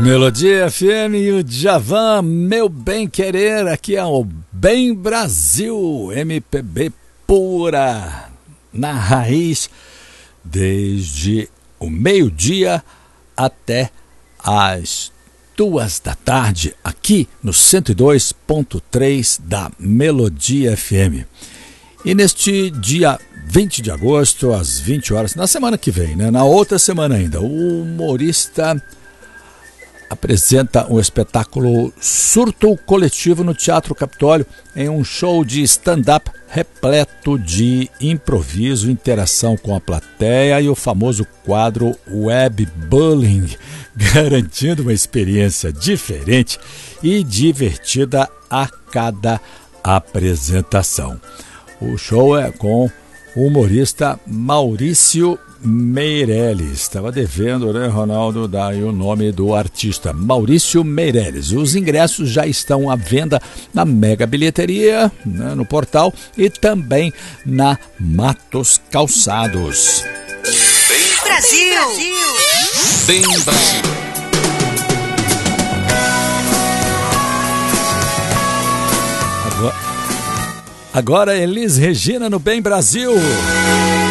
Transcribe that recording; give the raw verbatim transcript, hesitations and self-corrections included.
Melodia F M e o Djavan, meu bem querer, aqui é o Bem Brasil, M P B pura, na raiz, desde o meio-dia até as duas da tarde, aqui no cento e dois ponto três da Melodia F M. E neste dia vinte de agosto, às vinte horas, na semana que vem, né? Na outra semana ainda, o humorista apresenta um espetáculo Surto Coletivo no Teatro Capitólio, em um show de stand-up repleto de improviso, interação com a plateia e o famoso quadro Web Bullying, garantindo uma experiência diferente e divertida a cada apresentação. O show é com o humorista Maurício Meirelles. Estava devendo, né, Ronaldo, dar o nome do artista, Maurício Meirelles. Os ingressos já estão à venda na Mega Bilheteria, né, no portal, e também na Matos Calçados. Bem Brasil! Bem Brasil! Agora, agora Elis Regina no Bem Brasil.